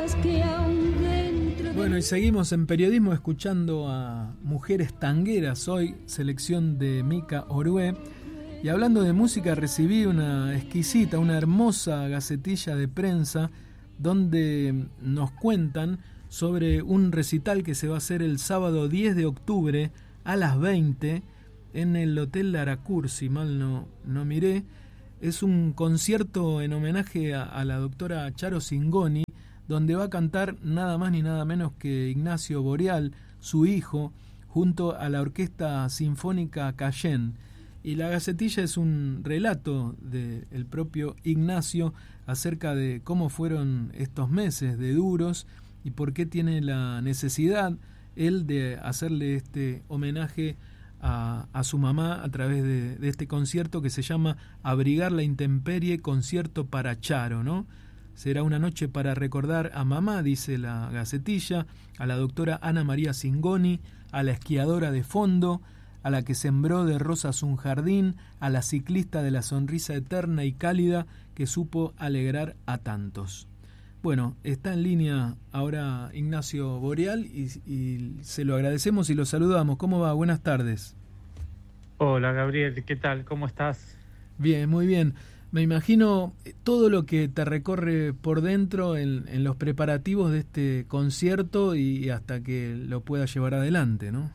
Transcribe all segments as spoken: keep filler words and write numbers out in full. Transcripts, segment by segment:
Bueno, y seguimos en periodismo escuchando a Mujeres Tangueras, hoy selección de Mica Orué. Y hablando de música, recibí una exquisita, una hermosa gacetilla de prensa donde nos cuentan sobre un recital que se va a hacer el sábado diez de octubre a las veinte en el Hotel Laracur, si mal no, no miré. Es un concierto en homenaje a, a la doctora Charo Singoni, donde va a cantar nada más ni nada menos que Ignacio Boreal, su hijo, junto a la Orquesta Sinfónica Cayenne. Y la gacetilla es un relato del propio Ignacio acerca de cómo fueron estos meses de duros y por qué tiene la necesidad él de hacerle este homenaje a, a su mamá a través de, de este concierto que se llama Abrigar la Intemperie, concierto para Charo, ¿no? Será una noche para recordar a mamá, dice la gacetilla, a la doctora Ana María Singoni, a la esquiadora de fondo, a la que sembró de rosas un jardín, a la ciclista de la sonrisa eterna y cálida que supo alegrar a tantos. Bueno, está en línea ahora Ignacio Boreal y, y se lo agradecemos y lo saludamos. ¿Cómo va? Buenas tardes. Hola Gabriel, ¿qué tal? ¿Cómo estás? Bien, muy bien. Me imagino todo lo que te recorre por dentro en, en los preparativos de este concierto y hasta que lo puedas llevar adelante, ¿no?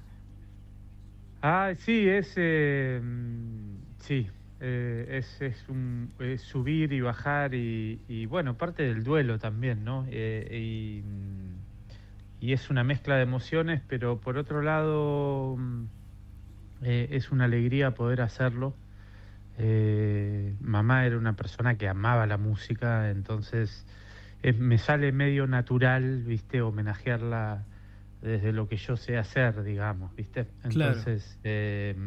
Ah, sí, es eh, sí, eh, es, es, un, es subir y bajar y, y bueno, parte del duelo también, ¿no? Eh, y, y es una mezcla de emociones, pero por otro lado eh, es una alegría poder hacerlo. Eh, mamá era una persona que amaba la música, entonces eh, me sale medio natural, viste, homenajearla desde lo que yo sé hacer, digamos, viste. Entonces claro. eh,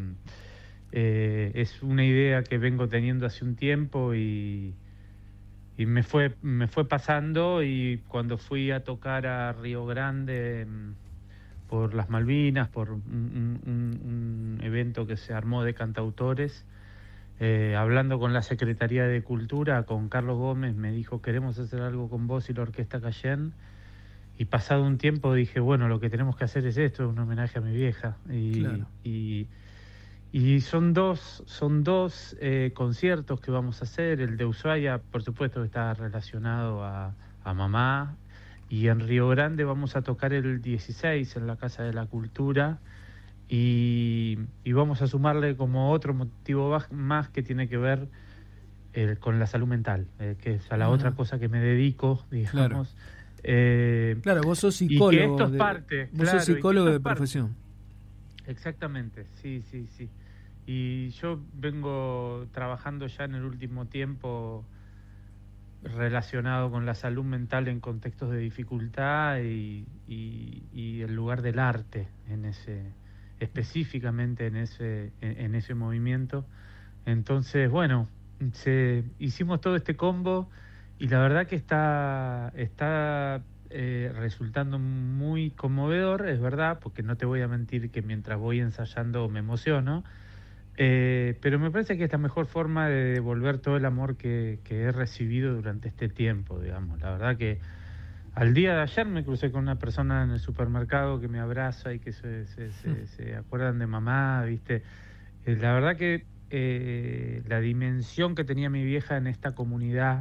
eh, es una idea que vengo teniendo hace un tiempo y, y me fue me fue pasando, y cuando fui a tocar a Río Grande por las Malvinas, por un, un, un evento que se armó de cantautores, Eh, hablando con la Secretaría de Cultura, con Carlos Gómez, me dijo: queremos hacer algo con vos y la Orquesta Cayenne. Y pasado un tiempo dije, bueno, lo que tenemos que hacer es esto, es un homenaje a mi vieja. Y, claro. y, y son dos, son dos eh, conciertos que vamos a hacer. El de Ushuaia, por supuesto, está relacionado a, a mamá. Y en Río Grande vamos a tocar el dieciséis en la Casa de la Cultura. Y, y vamos a sumarle como otro motivo más que tiene que ver eh, con la salud mental, eh, que es a la uh-huh. otra cosa que me dedico, digamos. Claro, eh, claro vos sos psicólogo. Y que esto es de, parte. Vos claro, sos psicólogo de parte. profesión. Exactamente, sí, sí, sí. Y yo vengo trabajando ya en el último tiempo relacionado con la salud mental en contextos de dificultad y, y, y el lugar del arte en ese... específicamente en ese en, en ese movimiento. Entonces, bueno, se, hicimos todo este combo y la verdad que está está eh, resultando muy conmovedor, es verdad, porque no te voy a mentir que mientras voy ensayando me emociono, eh, pero me parece que es la mejor forma de devolver todo el amor que, que he recibido durante este tiempo, digamos. La verdad que al día de ayer me crucé con una persona en el supermercado que me abraza y que se, se, se, se acuerdan de mamá, ¿viste? Eh, la verdad que eh, la dimensión que tenía mi vieja en esta comunidad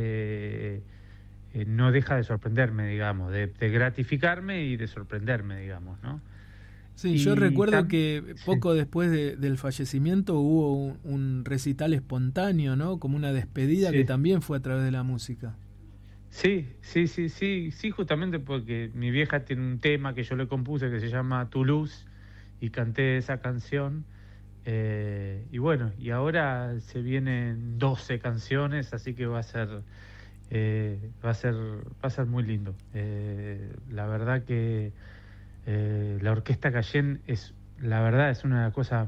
eh, eh, no deja de sorprenderme, digamos, de, de gratificarme y de sorprenderme, digamos, ¿no? Sí, y yo recuerdo tam- que poco sí. después de, del fallecimiento hubo un, un recital espontáneo, ¿no? Como una despedida Sí. que también fue a través de la música. Sí, sí, sí, sí, sí, justamente porque mi vieja tiene un tema que yo le compuse que se llama Tu Luz y canté esa canción. Eh, y bueno, y ahora se vienen doce canciones, así que va a ser, eh, va a ser, va a ser muy lindo. Eh, la verdad que eh, la Orquesta Cayenne es, la verdad, es una de las cosas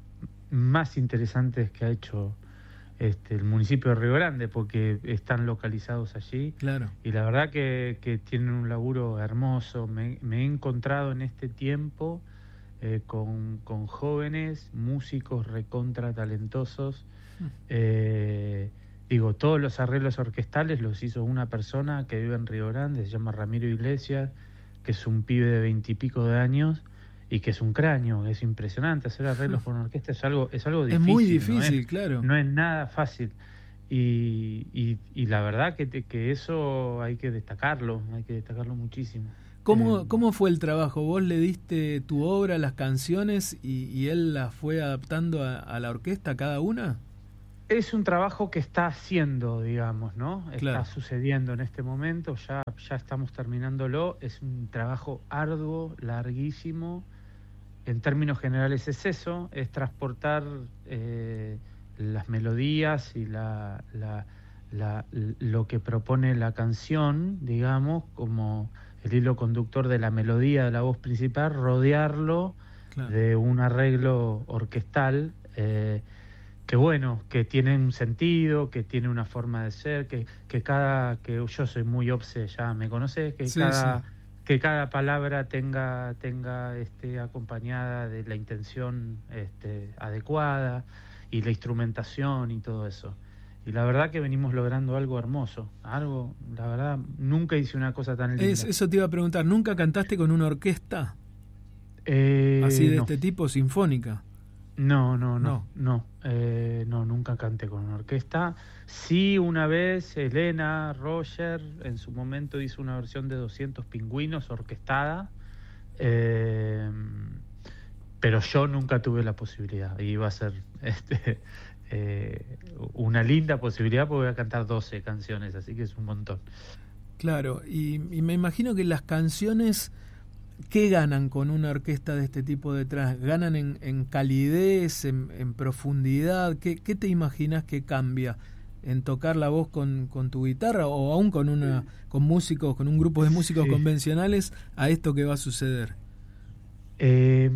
más interesantes que ha hecho Este, el municipio de Río Grande, porque están localizados allí. Claro. Y la verdad que, que tienen un laburo hermoso. Me, me he encontrado en este tiempo eh, con, con jóvenes músicos recontra talentosos, eh, digo, todos los arreglos orquestales los hizo una persona que vive en Río Grande, se llama Ramiro Iglesias, que es un pibe de veintipico de años y que es un cráneo. Es impresionante hacer arreglos con orquesta, es algo, es algo difícil. Es muy difícil, no es, claro. No es nada fácil. Y, y, y la verdad que, te, que eso hay que destacarlo, hay que destacarlo muchísimo. ¿Cómo, Eh, ¿Cómo fue el trabajo? ¿Vos le diste tu obra, las canciones, y, y él las fue adaptando a, a la orquesta cada una? Es un trabajo que está haciendo, digamos, ¿no? Claro. Está sucediendo en este momento, ya, ya estamos terminándolo. Es un trabajo arduo, larguísimo. En términos generales es eso, es transportar eh, las melodías y la, la, la, lo que propone la canción, digamos, como el hilo conductor de la melodía de la voz principal, rodearlo claro. de un arreglo orquestal, eh, que bueno, que tiene un sentido, que tiene una forma de ser, que, que cada, que yo soy muy obse, ya me conoces, que sí, cada, sí. que cada palabra tenga, tenga este, acompañada de la intención este, adecuada y la instrumentación y todo eso. Y la verdad que venimos logrando algo hermoso, algo, la verdad, nunca hice una cosa tan linda. Es, eso te iba a preguntar, ¿nunca cantaste con una orquesta? Eh, Así de no. este tipo, sinfónica. No, no, no, no, no, eh, no, nunca canté con una orquesta. Sí, una vez Elena Roger en su momento hizo una versión de doscientos pingüinos orquestada, eh, pero yo nunca tuve la posibilidad. Y iba a ser este, eh, una linda posibilidad porque voy a cantar doce canciones, así que es un montón. Claro, y, y me imagino que las canciones... ¿Qué ganan con una orquesta de este tipo detrás? ¿Ganan en, en calidez, en, en profundidad? ¿Qué, ¿Qué te imaginas que cambia en tocar la voz con, con tu guitarra o aún con una con músicos, con un grupo de músicos sí. convencionales a esto que va a suceder? Eh,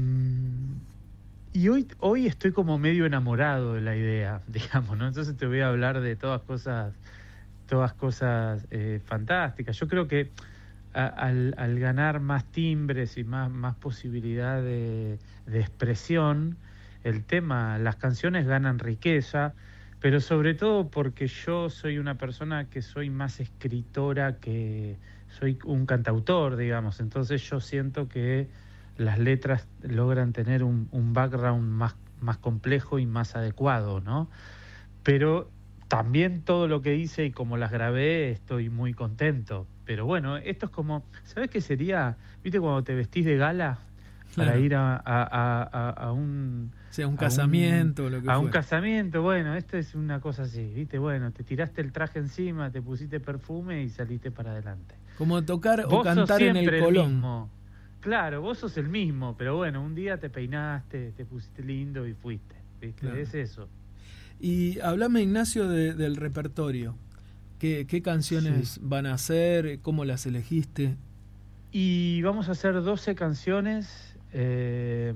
y hoy, hoy estoy como medio enamorado de la idea, digamos, ¿no? Entonces te voy a hablar de todas cosas, todas cosas eh, fantásticas. Yo creo que Al, al ganar más timbres y más, más posibilidad de, de expresión, el tema, las canciones ganan riqueza, pero sobre todo porque yo soy una persona que soy más escritora que soy un cantautor, digamos, entonces yo siento que las letras logran tener un, un background más, más complejo y más adecuado, ¿no? Pero también todo lo que hice y como las grabé estoy muy contento. Pero bueno, esto es como, ¿sabes qué sería? ¿Viste cuando te vestís de gala para claro. ir a, a, a, a un... O sea, un casamiento, un, lo que A fuera. un casamiento, bueno, esto es una cosa así, ¿viste? Bueno, te tiraste el traje encima, te pusiste perfume y saliste para adelante. Como tocar vos o cantar en el Colón. El mismo. Claro, vos sos el mismo, pero bueno, un día te peinaste, te pusiste lindo y fuiste, ¿viste? Claro. Es eso. Y hablame, Ignacio, de, del repertorio. ¿Qué, qué canciones sí. van a hacer? ¿Cómo las elegiste? Y vamos a hacer doce canciones. Eh,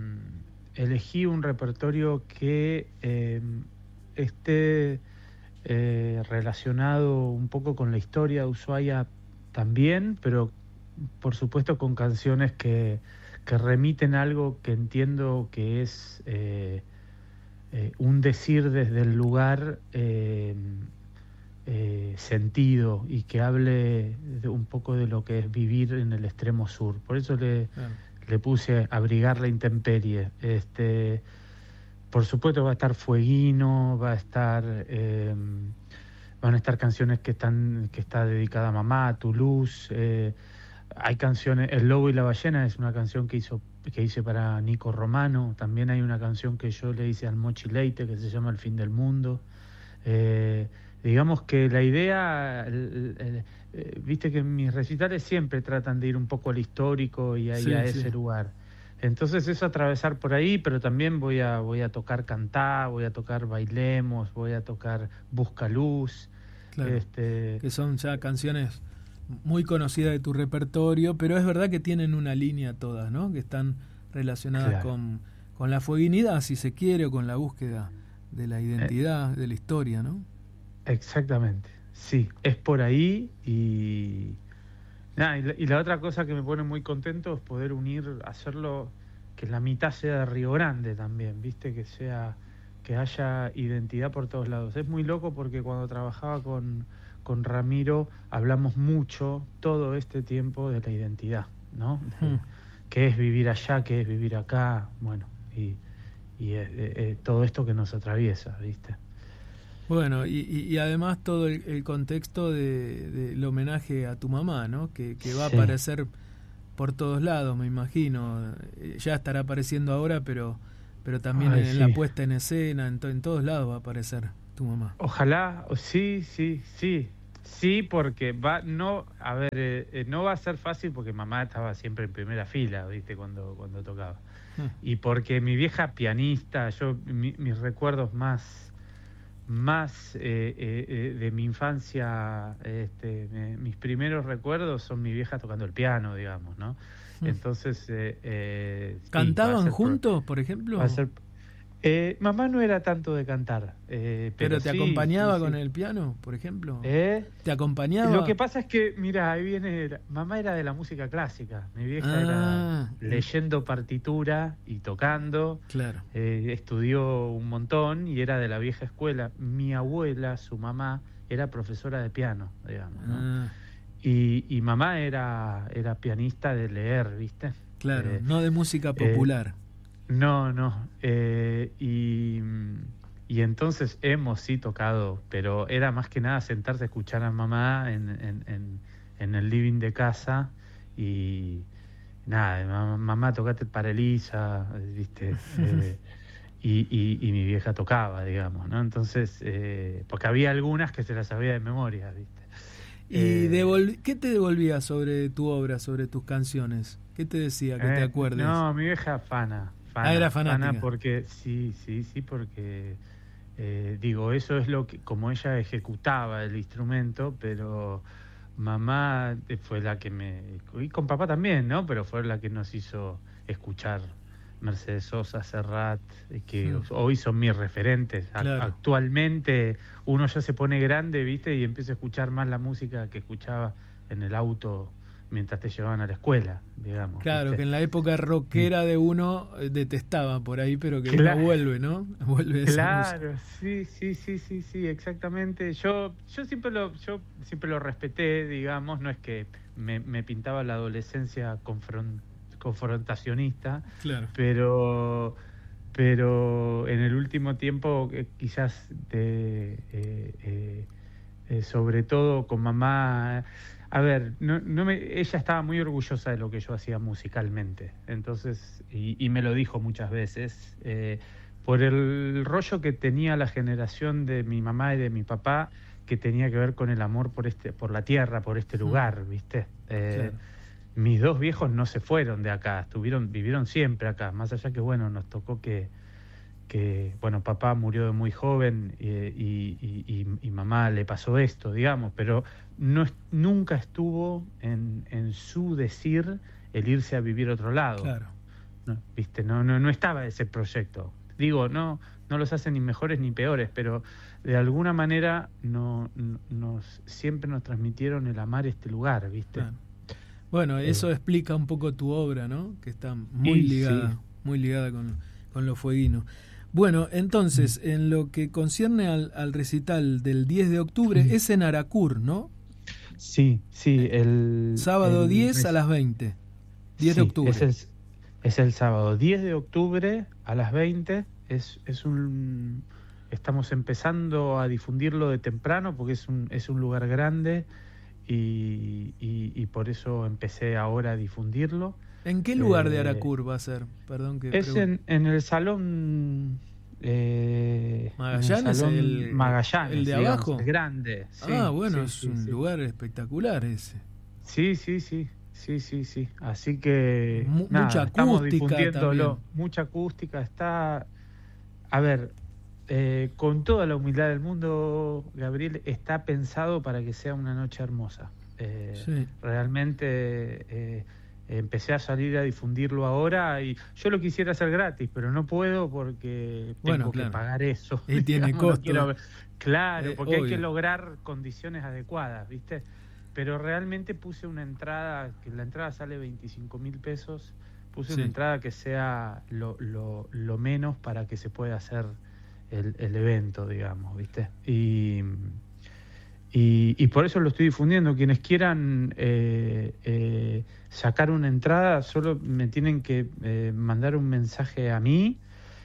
elegí un repertorio que eh, esté eh, relacionado un poco con la historia de Ushuaia también, pero por supuesto con canciones que, que remiten a algo que entiendo que es eh, eh, un decir desde el lugar eh, Eh, sentido y que hable de un poco de lo que es vivir en el extremo sur. Por eso le, claro. le puse Abrigar la intemperie. Este, por supuesto va a estar Fueguino, va a estar eh, van a estar canciones que están que está dedicada a mamá, a Toulouse. Eh, hay canciones, El Lobo y la Ballena es una canción que hizo que hice para Nico Romano. También hay una canción que yo le hice al Mochi Leite que se llama El fin del mundo. Eh, Digamos que la idea, el, el, el, viste que mis recitales siempre tratan de ir un poco al histórico y a, sí, a ese sí. lugar. Entonces eso atravesar por ahí, pero también voy a voy a tocar Cantá, voy a tocar Bailemos, voy a tocar Busca Luz. Claro, este... que son ya canciones muy conocidas de tu repertorio, pero es verdad que tienen una línea todas, ¿no? Que están relacionadas claro. con, con la fueguinidad, si se quiere, o con la búsqueda de la identidad, eh. de la historia, ¿no? Exactamente, sí, es por ahí y, nah, y, la, y la otra cosa que me pone muy contento es poder unir, hacerlo, que la mitad sea de Río Grande también, viste, que sea que haya identidad por todos lados. Es muy loco porque cuando trabajaba con, con Ramiro hablamos mucho todo este tiempo de la identidad, ¿no? De, Mm. qué es vivir allá, qué es vivir acá, bueno, y, y eh, eh, todo esto que nos atraviesa, ¿viste? Bueno, y, y, y además todo el, el contexto de, del homenaje a tu mamá, ¿no? Que, que va Sí. a aparecer por todos lados, me imagino. Eh, Ya estará apareciendo ahora, pero pero también Ay, en, sí. la puesta en escena, en, to, en todos lados va a aparecer tu mamá. Ojalá, sí, sí, sí, sí, porque va, no, a ver, eh, eh, no va a ser fácil porque mamá estaba siempre en primera fila, ¿viste? Cuando, cuando tocaba. Mm. Y porque mi vieja pianista, yo, mi, mis recuerdos más, más eh, eh, eh, de mi infancia, este, me, mis primeros recuerdos son mi vieja tocando el piano, digamos, ¿no? Mm. Entonces, eh, eh, sí, va a ¿Cantaban ser pro- juntos, por ejemplo? va a ser Eh, mamá no era tanto de cantar, eh, pero, ¿Pero te sí, acompañaba sí, con sí. el piano, por ejemplo? ¿Eh? ¿Te acompañaba? Lo que pasa es que, mira, ahí viene, la- mamá era de la música clásica, mi vieja Ah, era leyendo partitura y tocando, claro. eh, estudió un montón y era de la vieja escuela. Mi abuela, su mamá, era profesora de piano, digamos, ¿no? Ah, Y, y mamá era, era pianista de leer, ¿viste? claro, Eh, no de música eh, popular. No, no. Eh, y, y entonces hemos sí tocado, pero era más que nada sentarse a escuchar a mamá en, en, en, en el living de casa y nada, mamá, mamá tocate para Elisa, ¿viste? Eh, y, y, y mi vieja tocaba, digamos, ¿no? Entonces, eh, porque había algunas que se las sabía de memoria, ¿viste? ¿Y Eh, devol- qué te devolvía sobre tu obra, sobre tus canciones? ¿Qué te decía que te Eh, acuerdes? No, mi vieja fana, fana. Ah, era fanática. Fana porque, sí, sí, sí, porque, eh, digo, eso es lo que, como ella ejecutaba el instrumento, pero mamá eh, fue la que me, y con papá también, ¿no? Pero fue la que nos hizo escuchar Mercedes Sosa, Serrat, eh, que Mm. hoy son mis referentes. A- Claro. Actualmente uno ya se pone grande, ¿viste? Y empieza a escuchar más la música que escuchaba en el auto mientras te llevaban a la escuela, digamos. Claro, ¿viste? que en la época rockera de uno eh, detestaba por ahí, pero que Claro. uno vuelve, ¿no? Vuelve esa música. Claro, sí, sí, sí, sí, sí, exactamente. Yo, yo siempre lo, yo siempre lo respeté, digamos, no es que me, me pintaba la adolescencia confron- confrontacionista, Claro. pero, pero en el último tiempo eh, quizás de, eh, eh, eh, sobre todo con mamá. A ver, no, no me, ella estaba muy orgullosa de lo que yo hacía musicalmente, entonces, y, y me lo dijo muchas veces, eh, por el rollo que tenía la generación de mi mamá y de mi papá, que tenía que ver con el amor por este, por la tierra, por este lugar, ¿viste? Eh, Claro. Mis dos viejos no se fueron de acá, estuvieron, vivieron siempre acá, más allá que, bueno, nos tocó que, que bueno, papá murió de muy joven eh, y, y, y, y mamá le pasó esto, digamos, pero no es- nunca estuvo en, en su decir el irse a vivir a otro lado. Claro. ¿No? ¿Viste? No, no, no estaba ese proyecto. Digo, no, no los hacen ni mejores ni peores, pero de alguna manera no, no- nos, siempre nos transmitieron el amar este lugar, ¿viste? Claro. Bueno, eso Eh. explica un poco tu obra, ¿no? Que está muy Y ligada, sí. muy ligada con, con lo fueguino. Bueno, entonces, Mm. en lo que concierne al, al recital del diez de octubre, Mm. es en Aracur, ¿no? Sí, sí, el... Sábado el- diez a las veinte. diez de Sí, octubre. Es el, es el sábado diez de octubre a las veinte. Es, es un, estamos empezando a difundirlo de temprano porque es un, es un lugar grande y, y, y por eso empecé ahora a difundirlo. ¿En qué lugar de Eh, Aracur va a ser? Perdón que Es pregunte. en, en el salón... eh, en el Magallanes, salón el- Magallanes, el de digamos, abajo. el grande. Sí, Ah, bueno, sí, es sí, un sí. lugar espectacular ese. Sí, sí, sí, sí, sí, sí. Así que Mu- nada, mucha estamos acústica difundiéndolo. también. Mucha acústica. Está, a ver, eh, con toda la humildad del mundo, Gabriel, está pensado para que sea una noche hermosa. Eh, Sí. Realmente eh, empecé a salir a difundirlo ahora y yo lo quisiera hacer gratis, pero no puedo porque tengo Bueno, que claro. pagar eso. Y tiene Digamos, no costo. quiero- Claro, Eh, porque hay obvio. que lograr condiciones adecuadas, ¿viste? Pero realmente puse una entrada, que la entrada sale veinticinco mil pesos, puse Sí. una entrada que sea lo, lo, lo menos para que se pueda hacer el, el evento, digamos, ¿viste? Y, y, y por eso lo estoy difundiendo. Quienes quieran eh, eh, sacar una entrada, solo me tienen que eh, mandar un mensaje a mí.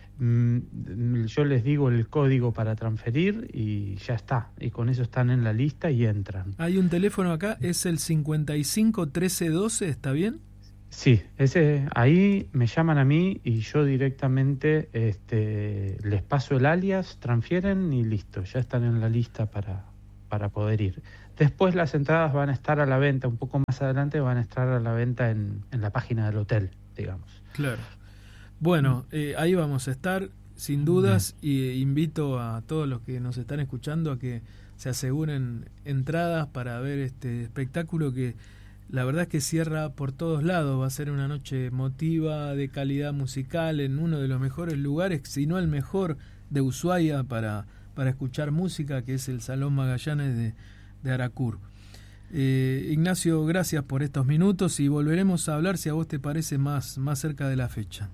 Yo les digo el código para transferir y ya está, y con eso están en la lista y entran. Hay un teléfono acá, es el cincuenta y cinco trece doce, ¿está bien? Sí, ese, ahí me llaman a mí y yo directamente este, les paso el alias, transfieren y listo, ya están en la lista para, para poder ir. Después las entradas van a estar a la venta, un poco más adelante van a estar a la venta en, en la página del hotel, digamos. Claro. Bueno, eh, ahí vamos a estar, sin dudas, y eh, invito a todos los que nos están escuchando a que se aseguren entradas para ver este espectáculo que la verdad es que cierra por todos lados. Va a ser una noche emotiva, de calidad musical, en uno de los mejores lugares, si no el mejor de Ushuaia para, para escuchar música, que es el Salón Magallanes de, de Aracur. Eh, Ignacio, gracias por estos minutos y volveremos a hablar, si a vos te parece, más, más cerca de la fecha.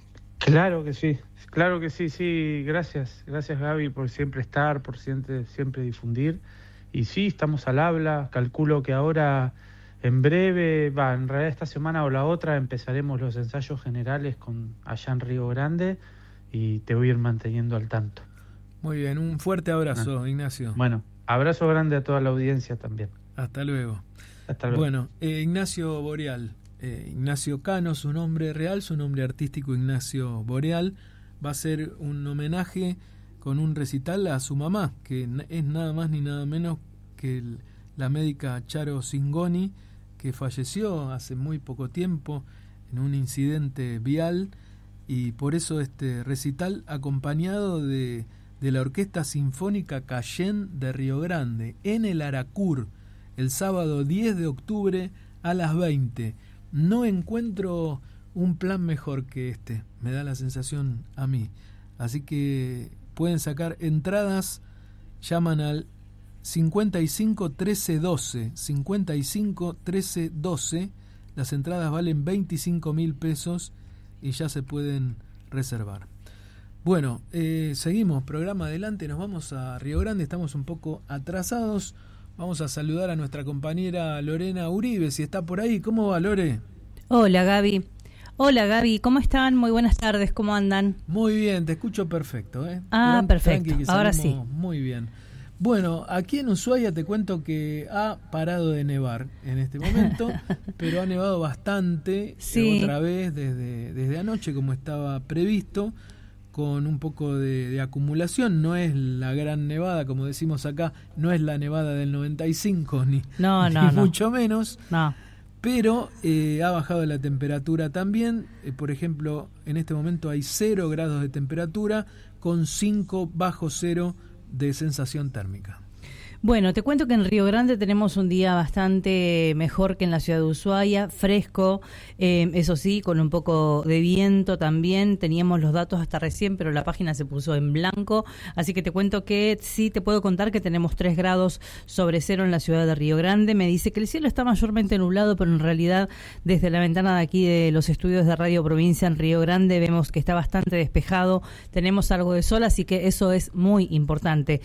Claro que sí, claro que sí, sí, gracias, gracias Gaby por siempre estar, por siempre, siempre difundir. Y sí, estamos al habla, calculo que ahora en breve, va, en realidad esta semana o la otra empezaremos los ensayos generales con allá en Río Grande y te voy a ir manteniendo al tanto. Muy bien, un fuerte abrazo, ah. Ignacio. Bueno, abrazo grande a toda la audiencia también. Hasta luego. Hasta luego. Bueno, eh, Ignacio Boreal. Eh, Ignacio Cano, su nombre real, su nombre artístico Ignacio Boreal, va a ser un homenaje con un recital a su mamá, que es nada más ni nada menos que el, la médica Charo Singoni, que falleció hace muy poco tiempo en un incidente vial, y por eso este recital acompañado de, de la Orquesta Sinfónica Cayén de Río Grande, en el Aracur, el sábado diez de octubre a las veinte. No encuentro un plan mejor que este, me da la sensación a mí. Así que pueden sacar entradas, llaman al cincuenta y cinco trece doce, cincuenta y cinco trece doce, las entradas valen veinticinco mil pesos y ya se pueden reservar. Bueno, eh, seguimos, programa adelante, nos vamos a Río Grande, estamos un poco atrasados. Vamos a saludar a nuestra compañera Lorena Uribe, si está por ahí. ¿Cómo va, Lore? Hola, Gaby. Hola, Gaby. ¿Cómo están? Muy buenas tardes. ¿Cómo andan? Muy bien, te escucho perfecto. ¿eh? Ah, Gran, perfecto. Tranqui, ahora sí. Muy bien. Bueno, aquí en Ushuaia te cuento que ha parado de nevar en este momento, pero ha nevado bastante, sí. Otra vez desde, desde anoche, como estaba previsto, con un poco de, de acumulación. No es la gran nevada, como decimos acá, no es la nevada del noventa y cinco, ni, no, ni no, mucho no. menos, no. pero eh, ha bajado la temperatura también. Eh, por ejemplo, en este momento hay cero grados de temperatura, con cinco bajo cero de sensación térmica. Bueno, te cuento que en Río Grande tenemos un día bastante mejor que en la ciudad de Ushuaia, fresco, eh, eso sí, con un poco de viento también. Teníamos los datos hasta recién, pero la página se puso en blanco, así que te cuento que sí te puedo contar que tenemos tres grados sobre cero en la ciudad de Río Grande. Me dice que el cielo está mayormente nublado, pero en realidad desde la ventana de aquí de los estudios de Radio Provincia en Río Grande vemos que está bastante despejado, tenemos algo de sol, así que eso es muy importante,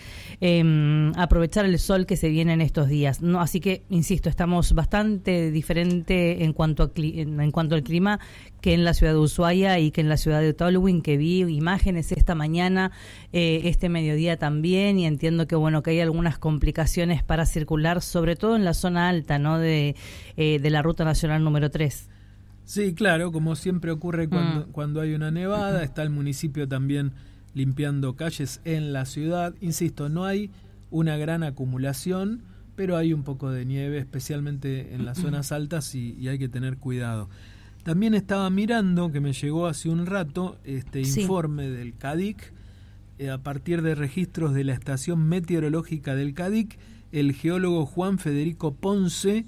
eh, aprovechar el el sol que se viene en estos días. No, así que, insisto, estamos bastante diferente en cuanto a cli- en cuanto al clima que en la ciudad de Ushuaia y que en la ciudad de Tolwyn, que vi imágenes esta mañana, eh, este mediodía también, y entiendo que bueno que hay algunas complicaciones para circular, sobre todo en la zona alta, ¿no? de, eh, de la Ruta Nacional número tres. Sí, claro, como siempre ocurre cuando, mm. cuando hay una nevada, está el municipio también limpiando calles en la ciudad. Insisto, no hay una gran acumulación, pero hay un poco de nieve, especialmente en las zonas altas, y, y hay que tener cuidado. También estaba mirando, que me llegó hace un rato, este sí. informe del CADIC, eh, a partir de registros de la estación meteorológica del CADIC, el geólogo Juan Federico Ponce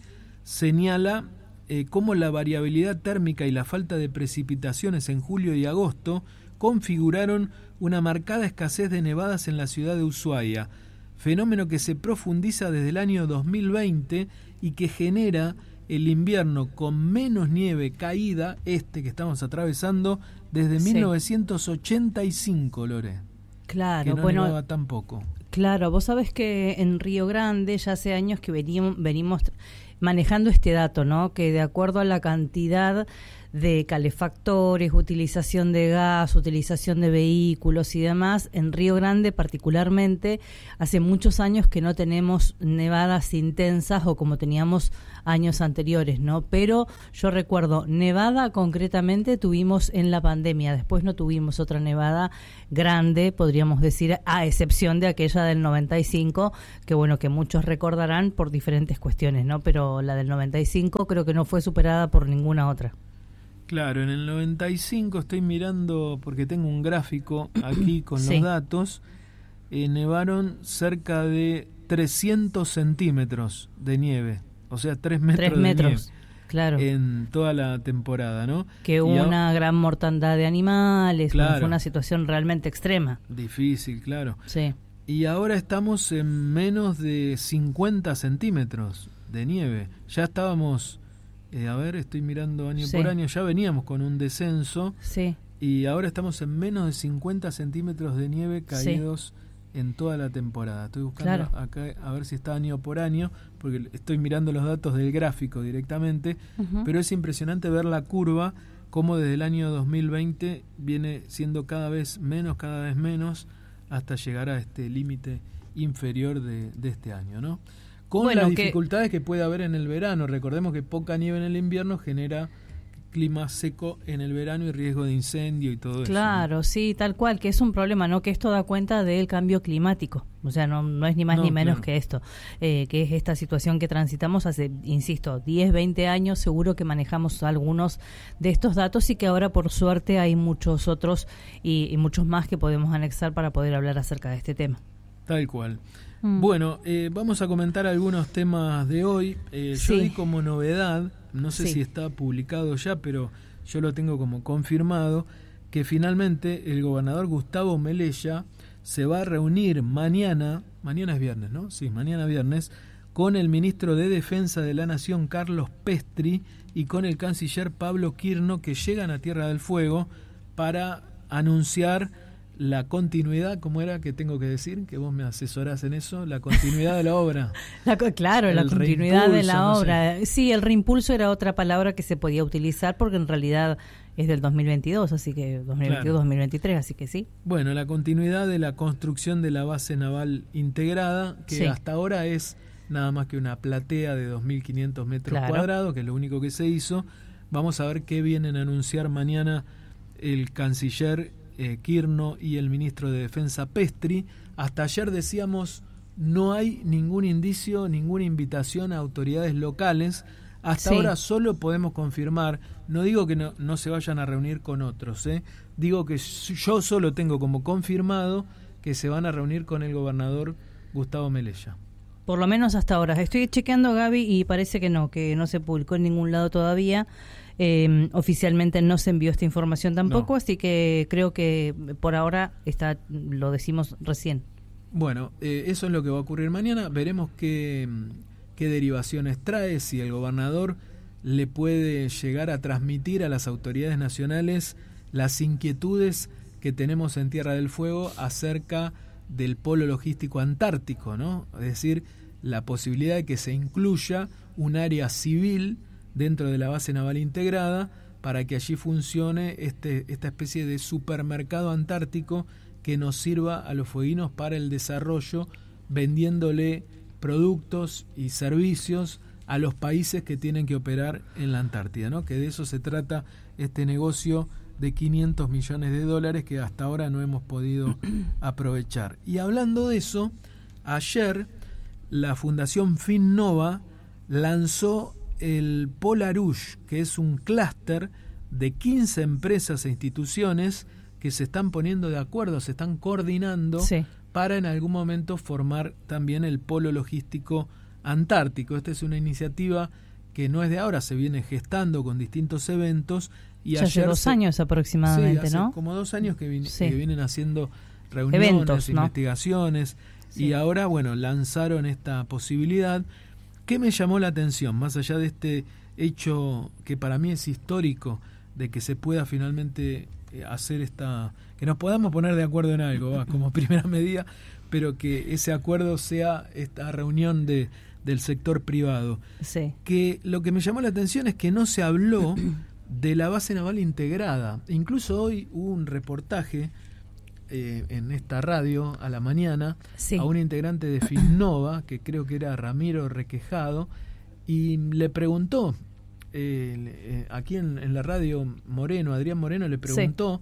señala eh, cómo la variabilidad térmica y la falta de precipitaciones en julio y agosto configuraron una marcada escasez de nevadas en la ciudad de Ushuaia, fenómeno que se profundiza desde el año dos mil veinte y que genera el invierno con menos nieve caída, este que estamos atravesando, desde sí. mil novecientos ochenta y cinco, Lore. Claro, que no bueno, nevaba tan poco. Claro, vos sabés que en Río Grande ya hace años que venimos, venimos manejando este dato, ¿no? Que de acuerdo a la cantidad de calefactores, utilización de gas, utilización de vehículos y demás, en Río Grande particularmente, hace muchos años que no tenemos nevadas intensas o como teníamos años anteriores, ¿no? Pero yo recuerdo, nevada concretamente tuvimos en la pandemia, después no tuvimos otra nevada grande, podríamos decir, a excepción de aquella del noventa y cinco, que bueno, que muchos recordarán por diferentes cuestiones, ¿no? Pero la del noventa y cinco creo que no fue superada por ninguna otra. Claro, en el noventa y cinco estoy mirando, porque tengo un gráfico aquí con sí. los datos, eh, nevaron cerca de trescientos centímetros de nieve, o sea, tres metros, tres metros de nieve, claro. en toda la temporada, ¿no? Que hubo a... una gran mortandad de animales, claro. bueno, fue una situación realmente extrema. Difícil, claro. Sí. Y ahora estamos en menos de cincuenta centímetros de nieve, ya estábamos... Eh, a ver, estoy mirando año sí. por año, ya veníamos con un descenso sí. y ahora estamos en menos de cincuenta centímetros de nieve caídos sí. en toda la temporada. Estoy buscando claro. acá a ver si está año por año, porque estoy mirando los datos del gráfico directamente, uh-huh. pero es impresionante ver la curva, cómo desde el año dos mil veinte viene siendo cada vez menos, cada vez menos, hasta llegar a este límite inferior de, de este año, ¿no? Con bueno, las dificultades que... que puede haber en el verano. Recordemos que poca nieve en el invierno genera clima seco en el verano y riesgo de incendio y todo claro, eso. Claro, ¿no? Sí, tal cual, que es un problema, ¿no? Que esto da cuenta del cambio climático. O sea, no, no es ni más no, ni menos claro. que esto, eh, que es esta situación que transitamos hace, insisto, diez, veinte años, seguro que manejamos algunos de estos datos y que ahora, por suerte, hay muchos otros y, y muchos más que podemos anexar para poder hablar acerca de este tema. Tal cual. Bueno, eh, vamos a comentar algunos temas de hoy. Eh, sí. Yo di como novedad, no sé sí. si está publicado ya, pero yo lo tengo como confirmado, que finalmente el gobernador Gustavo Melella se va a reunir mañana, mañana es viernes, ¿no? Sí, mañana viernes, con el ministro de Defensa de la Nación, Carlos Pestri, y con el canciller Pablo Quirno, que llegan a Tierra del Fuego para anunciar la continuidad, ¿cómo era que tengo que decir? Que vos me asesorás en eso, la continuidad de la obra. La, claro, el la continuidad de la no obra. Sé. Sí, el reimpulso era otra palabra que se podía utilizar porque en realidad es del dos mil veintidós, así que dos mil veintidós, dos mil veintitrés, así que sí. Bueno, la continuidad de la construcción de la base naval integrada, que sí. hasta ahora es nada más que una platea de dos mil quinientos metros claro. cuadrados, que es lo único que se hizo. Vamos a ver qué vienen a anunciar mañana el canciller Eh, Quirno y el ministro de Defensa Pestri. Hasta ayer decíamos no hay ningún indicio, ninguna invitación a autoridades locales. Hasta sí. ahora solo podemos confirmar, no digo que no, no se vayan a reunir con otros, ¿eh? digo que yo solo tengo como confirmado que se van a reunir con el gobernador Gustavo Melella. Por lo menos hasta ahora. Estoy chequeando, Gaby, y parece que no, que no se publicó en ningún lado todavía. Eh, oficialmente no se envió esta información tampoco, no. así que creo que por ahora está, lo decimos recién. Bueno, eh, eso es lo que va a ocurrir mañana. Veremos qué, qué derivaciones trae, si el gobernador le puede llegar a transmitir a las autoridades nacionales las inquietudes que tenemos en Tierra del Fuego acerca del polo logístico antártico, ¿no? Es decir, la posibilidad de que se incluya un área civil dentro de la base naval integrada para que allí funcione este, esta especie de supermercado antártico que nos sirva a los fueguinos para el desarrollo, vendiéndole productos y servicios a los países que tienen que operar en la Antártida, ¿no? Que de eso se trata este negocio de quinientos millones de dólares que hasta ahora no hemos podido aprovechar. Y hablando de eso, ayer la Fundación Finnova lanzó el Polarush, que es un clúster de quince empresas e instituciones que se están poniendo de acuerdo, se están coordinando sí. para en algún momento formar también el polo logístico antártico. Esta es una iniciativa que no es de ahora, se viene gestando con distintos eventos. Y ya hace dos se, años aproximadamente, sí, hace ¿no? como dos años que, vin, sí. que vienen haciendo reuniones, eventos, ¿no? investigaciones, sí. y ahora, bueno, lanzaron esta posibilidad. ¿Qué me llamó la atención? Más allá de este hecho que para mí es histórico, de que se pueda finalmente eh, hacer esta, que nos podamos poner de acuerdo en algo, ¿va? Como primera medida, pero que ese acuerdo sea esta reunión de del sector privado. Sí. Que lo que me llamó la atención es que no se habló de la base naval integrada. Incluso hoy hubo un reportaje eh, en esta radio a la mañana, sí, a un integrante de Finnova, que creo que era Ramiro Requejado, y le preguntó, eh, eh, aquí en, en la radio Moreno, Adrián Moreno le preguntó,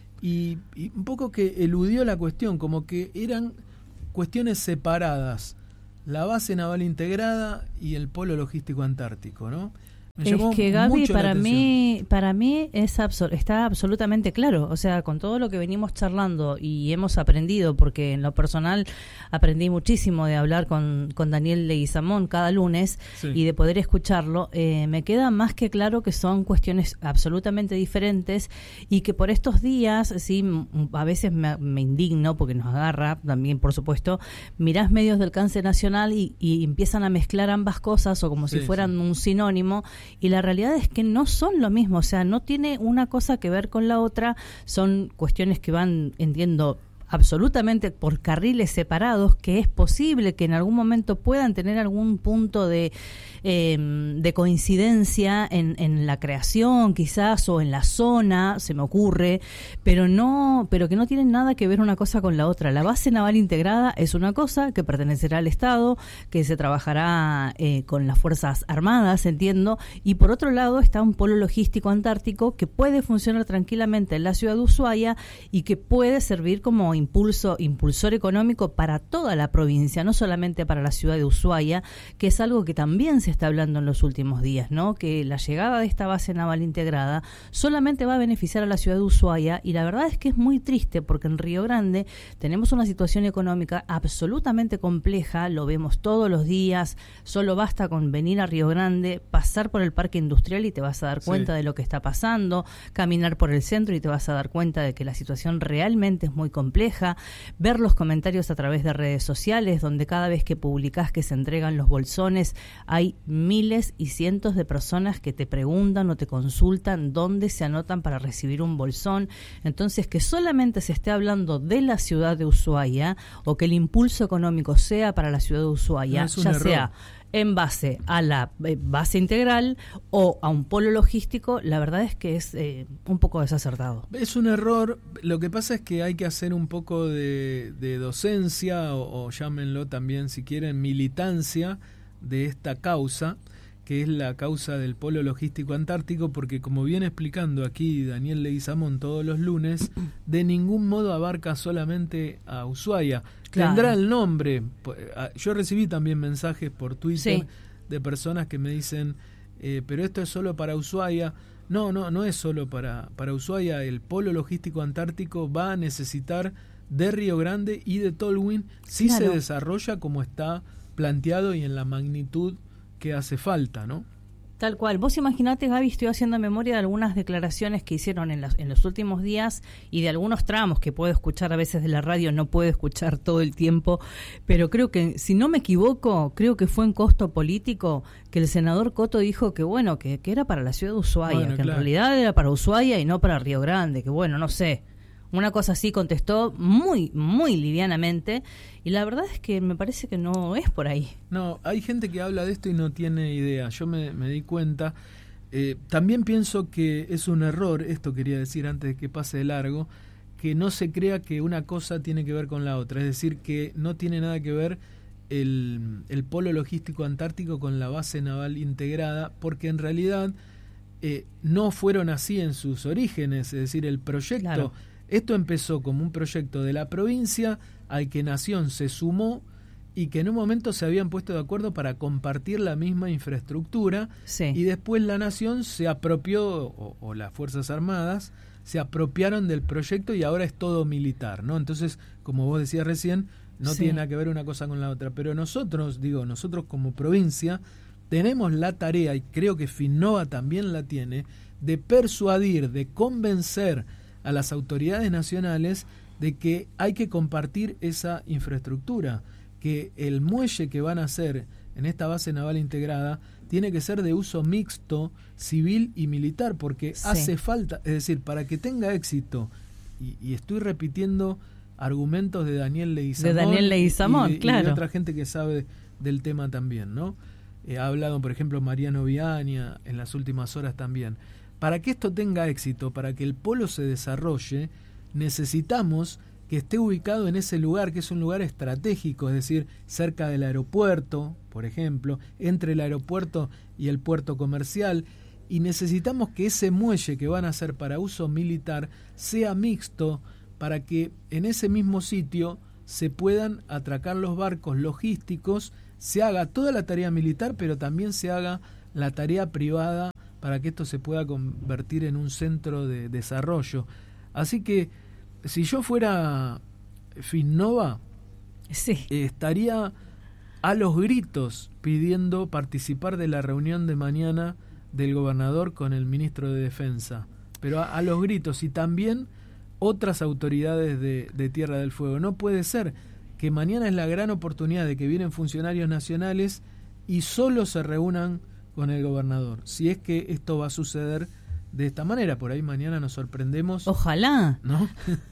sí, y, y un poco que eludió la cuestión, como que eran cuestiones separadas, la base naval integrada y el polo logístico antártico, ¿no? Me es que Gaby, para mí, para mí es absor- está absolutamente claro. O sea, con todo lo que venimos charlando y hemos aprendido, porque en lo personal aprendí muchísimo de hablar con, con Daniel Leguizamón cada lunes, sí, y de poder escucharlo, eh, me queda más que claro que son cuestiones absolutamente diferentes y que por estos días, sí, a veces me, me indigno porque nos agarra también, por supuesto, mirás medios del alcance nacional y, y empiezan a mezclar ambas cosas o como sí, si fueran sí, un sinónimo. Y la realidad es que no son lo mismo, o sea, no tiene una cosa que ver con la otra, son cuestiones que van, entiendo, absolutamente por carriles separados, que es posible que en algún momento puedan tener algún punto de, eh, de coincidencia en, en la creación quizás o en la zona, se me ocurre, pero no, pero que no tienen nada que ver una cosa con la otra. La base naval integrada es una cosa que pertenecerá al Estado, que se trabajará eh, con las Fuerzas Armadas, entiendo, y por otro lado está un polo logístico antártico que puede funcionar tranquilamente en la ciudad de Ushuaia y que puede servir como impulso, impulsor económico para toda la provincia, no solamente para la ciudad de Ushuaia, que es algo que también se está hablando en los últimos días, ¿no? Que la llegada de esta base naval integrada solamente va a beneficiar a la ciudad de Ushuaia, y la verdad es que es muy triste porque en Río Grande tenemos una situación económica absolutamente compleja, lo vemos todos los días, solo basta con venir a Río Grande, pasar por el parque industrial y te vas a dar cuenta, sí, de lo que está pasando, caminar por el centro y te vas a dar cuenta de que la situación realmente es muy compleja, ver los comentarios a través de redes sociales, donde cada vez que publicás que se entregan los bolsones, hay miles y cientos de personas que te preguntan o te consultan dónde se anotan para recibir un bolsón. Entonces, que solamente se esté hablando de la ciudad de Ushuaia o que el impulso económico sea para la ciudad de Ushuaia, no, ya error. sea en base a la eh, base integral o a un polo logístico, la verdad es que es eh, un poco desacertado. Es un error. Lo que pasa es que hay que hacer un poco de, de docencia o, o llámenlo también, si quieren, militancia de esta causa, que es la causa del polo logístico antártico, porque como viene explicando aquí Daniel Leguizamón todos los lunes, de ningún modo abarca solamente a Ushuaia. Claro. Tendrá el nombre. Yo recibí también mensajes por Twitter, sí, de personas que me dicen, eh, pero esto es solo para Ushuaia. No, no, no es solo para, para Ushuaia. El polo logístico antártico va a necesitar de Río Grande y de Tolwyn si claro. se desarrolla como está planteado y en la magnitud que hace falta, ¿no? Tal cual. Vos imaginate, Gaby, estoy haciendo memoria de algunas declaraciones que hicieron en, las, en los últimos días y de algunos tramos que puedo escuchar a veces de la radio, no puedo escuchar todo el tiempo, pero creo que, si no me equivoco, creo que fue en Costo Político que el senador Coto dijo que, bueno, que, que era para la ciudad de Ushuaia, bueno, que claro. en realidad era para Ushuaia y no para Río Grande, que bueno, no sé. Una cosa así contestó muy, muy livianamente, y la verdad es que me parece que no es por ahí. No, hay gente que habla de esto y no tiene idea. Yo me, me di cuenta. Eh, también pienso que es un error, esto quería decir antes de que pase de largo, que no se crea que una cosa tiene que ver con la otra. Es decir, que no tiene nada que ver el, el polo logístico antártico con la base naval integrada, porque en realidad eh, no fueron así en sus orígenes. Es decir, el proyecto... Claro. Esto empezó como un proyecto de la provincia al que Nación se sumó y que en un momento se habían puesto de acuerdo para compartir la misma infraestructura, sí. y después la Nación se apropió, o, o las Fuerzas Armadas se apropiaron del proyecto y ahora es todo militar, ¿no? Entonces, como vos decías recién, no sí. tiene nada que ver una cosa con la otra, pero nosotros, digo, nosotros como provincia tenemos la tarea, y creo que Finnova también la tiene, de persuadir, de convencer a las autoridades nacionales de que hay que compartir esa infraestructura, que el muelle que van a hacer en esta base naval integrada tiene que ser de uso mixto, civil y militar, porque sí. hace falta, es decir, para que tenga éxito, y, y estoy repitiendo argumentos de Daniel Leguizamón, de Daniel Leguizamón, y de, claro. y de otra gente que sabe del tema también, ¿no? Eh, ha hablado, por ejemplo, Mariano Viania en las últimas horas también. Para que esto tenga éxito, para que el polo se desarrolle, necesitamos que esté ubicado en ese lugar, que es un lugar estratégico, es decir, cerca del aeropuerto, por ejemplo, entre el aeropuerto y el puerto comercial, y necesitamos que ese muelle que van a hacer para uso militar sea mixto, para que en ese mismo sitio se puedan atracar los barcos logísticos, se haga toda la tarea militar, pero también se haga la tarea privada para que esto se pueda convertir en un centro de desarrollo. Así que si yo fuera Finnova, sí. eh, estaría a los gritos pidiendo participar de la reunión de mañana del gobernador con el ministro de Defensa, pero a, a los gritos, y también otras autoridades de, de Tierra del Fuego. No puede ser que mañana es la gran oportunidad de que vienen funcionarios nacionales y solo se reúnan con el gobernador. Si es que esto va a suceder de esta manera, por ahí mañana nos sorprendemos. Ojalá, ¿no?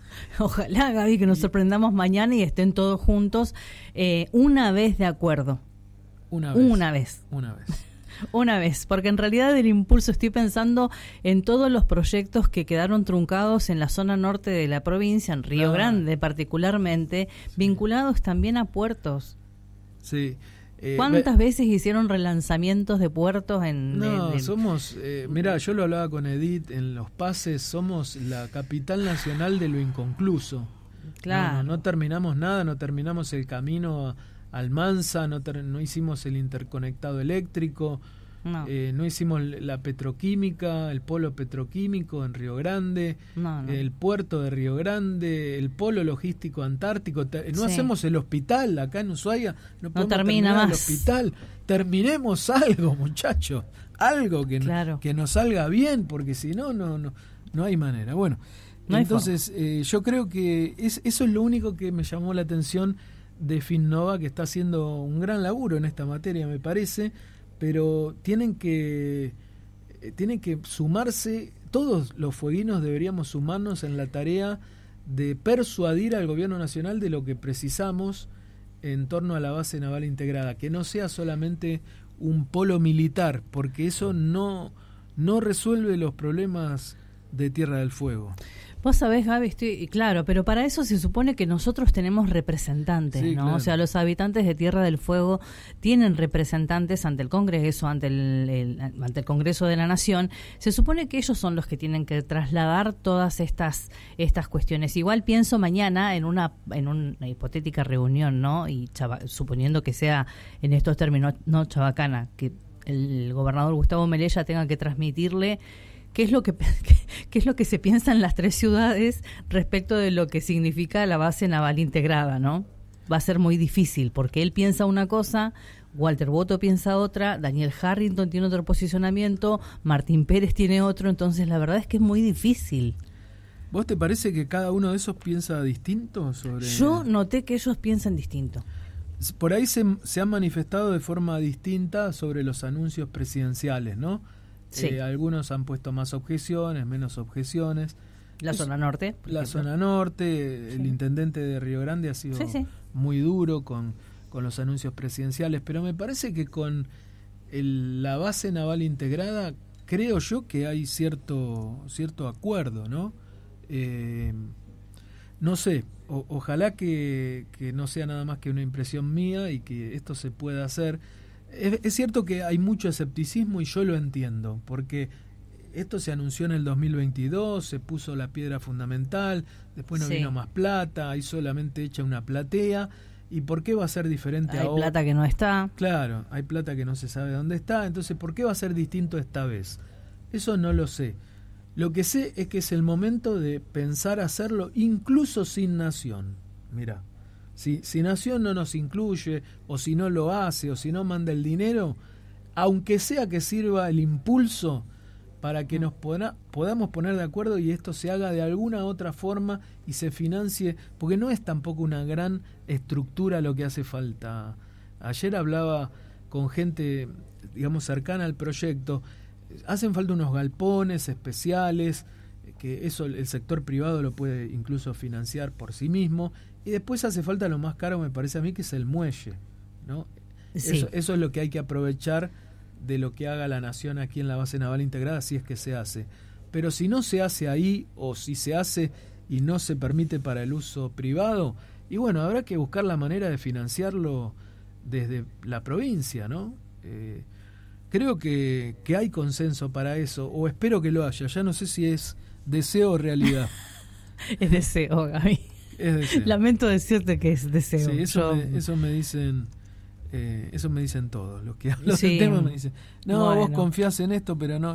Ojalá, Gaby, que nos sorprendamos mañana y estén todos juntos eh, una vez de acuerdo. Una vez. Una vez. Una vez. Una vez, porque en realidad del impulso estoy pensando en todos los proyectos que quedaron truncados en la zona norte de la provincia, en Río ah. Grande particularmente, sí. vinculados también a puertos. Sí. Eh, ¿Cuántas ve- veces hicieron relanzamientos de puertos en...? No, de, de... somos... Eh, mira, yo lo hablaba con Edith en Los Pases, somos la capital nacional de lo inconcluso. Claro. No, no, no terminamos nada, no terminamos el camino a Almanza, no, ter- no hicimos el interconectado eléctrico, no. Eh, no hicimos la petroquímica, el polo petroquímico en Río Grande, no, no. el puerto de Río Grande, el polo logístico antártico, te- no sí. hacemos el hospital acá en Ushuaia, no podemos no termina terminar más. el hospital, terminemos algo, muchachos, algo que, claro. no, que nos salga bien, porque si no, no, no, no hay manera. Bueno, no entonces eh, yo creo que es, eso es lo único que me llamó la atención de Finnova, que está haciendo un gran laburo en esta materia, me parece, pero tienen que eh, tienen que sumarse, todos los fueguinos deberíamos sumarnos en la tarea de persuadir al gobierno nacional de lo que precisamos en torno a la base naval integrada, que no sea solamente un polo militar, porque eso no, no resuelve los problemas de Tierra del Fuego. Vos sabés, Gaby, estoy claro, pero para eso se supone que nosotros tenemos representantes, sí, ¿no? Claro. O sea, los habitantes de Tierra del Fuego tienen representantes ante el Congreso, ante el, el, ante el Congreso de la Nación. Se supone que ellos son los que tienen que trasladar todas estas estas cuestiones. Igual pienso mañana en una en una hipotética reunión, ¿no? Y chava, suponiendo que sea en estos términos, no chabacana, que el gobernador Gustavo Melella tenga que transmitirle ¿Qué es lo que qué es lo que se piensa en las tres ciudades respecto de lo que significa la base naval integrada, ¿no? Va a ser muy difícil porque él piensa una cosa, Walter Boto piensa otra, Daniel Harrington tiene otro posicionamiento, Martín Pérez tiene otro, entonces la verdad es que es muy difícil. ¿Vos te parece que cada uno de esos piensa distinto sobre...? Yo noté que ellos piensan distinto. Por ahí se, se han manifestado de forma distinta sobre los anuncios presidenciales, ¿no? Sí. Eh, algunos han puesto más objeciones, menos objeciones. La es, zona norte. La ejemplo. zona norte, sí. El intendente de Río Grande ha sido sí, sí. muy duro con, con los anuncios presidenciales, pero me parece que con el, la base naval integrada, creo yo que hay cierto, cierto acuerdo, ¿no? Eh, no sé, o, ojalá que, que no sea nada más que una impresión mía y que esto se pueda hacer. Es, es cierto que hay mucho escepticismo y yo lo entiendo, porque esto se anunció en el dos mil veintidós, se puso la piedra fundamental, después no sí. vino más plata, hay solamente hecha una platea, ¿y por qué va a ser diferente hay ahora? Hay plata que no está. Claro, hay plata que no se sabe dónde está, entonces ¿por qué va a ser distinto esta vez? Eso no lo sé. Lo que sé es que es el momento de pensar hacerlo incluso sin Nación. Mirá. Si, si Nación no nos incluye, o si no lo hace, o si no manda el dinero, aunque sea que sirva el impulso para que nos poda, podamos poner de acuerdo y esto se haga de alguna otra forma y se financie, porque no es tampoco una gran estructura lo que hace falta. Ayer hablaba con gente digamos, cercana al proyecto, hacen falta unos galpones especiales, que eso el sector privado lo puede incluso financiar por sí mismo, y después hace falta lo más caro, me parece a mí, que es el muelle, ¿no? Sí. Eso, eso es lo que hay que aprovechar de lo que haga la nación aquí en la base naval integrada, si es que se hace. Pero si no se hace ahí, o si se hace y no se permite para el uso privado, y bueno, habrá que buscar la manera de financiarlo desde la provincia, ¿no? Eh, creo que, que hay consenso para eso, o espero que lo haya, ya no sé si es deseo o realidad. Es deseo, Gaby. Es deseo. Lamento decirte que es deseo. Sí, eso, Yo... me, eso me dicen... Eh, eso me dicen todos los que hablan Sí. del tema, me dicen, no, Bueno. vos confiás en esto, pero no